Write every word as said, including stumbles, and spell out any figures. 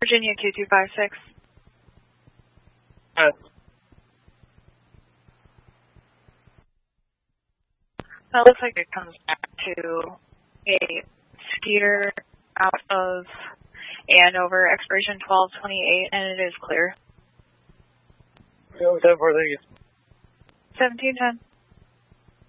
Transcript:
Virginia Q two five six. Uh, That looks like it comes back to a Skeeter out of Andover, expiration twelve twenty-eight, and it is clear. seven four, thank you. seventeen ten.